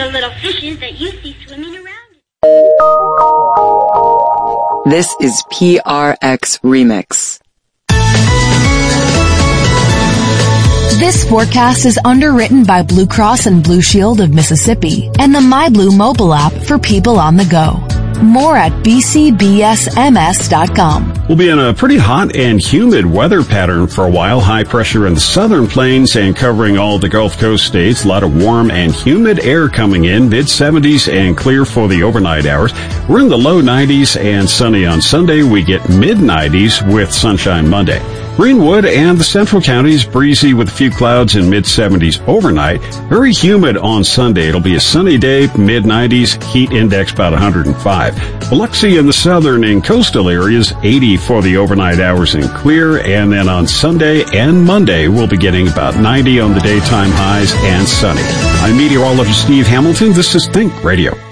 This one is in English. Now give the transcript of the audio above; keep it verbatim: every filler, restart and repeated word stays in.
the little fishes that you see swimming around. This is P R X Remix. This forecast is underwritten by Blue Cross and Blue Shield of Mississippi and the MyBlue mobile app for people on the go. More at b c b s m s dot com. We'll be in a pretty hot and humid weather pattern for a while. High pressure in the southern plains and covering all the Gulf Coast states. A lot of warm and humid air coming in. mid seventies and clear for the overnight hours. We're in the low nineties and sunny on Sunday. We get mid nineties with sunshine Monday. Greenwood and the central counties breezy with a few clouds and mid seventies overnight. Very humid on Sunday. It'll be a sunny day, mid nineties, heat index about one hundred five. Biloxi in the southern and coastal areas, eighty for the overnight hours and clear. And then on Sunday and Monday, we'll be getting about ninety on the daytime highs and sunny. I'm meteorologist Steve Hamilton. This is Think Radio.